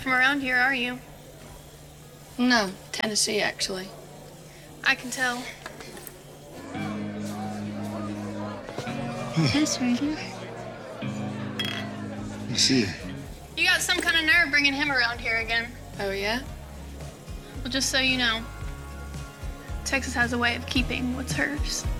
from around here, are you? No, Tennessee, actually. I can tell. Yes, Raven. I see you. You got some kind of nerve bringing him around here again. Oh, yeah? Well, just so you know, Texas has a way of keeping what's hers.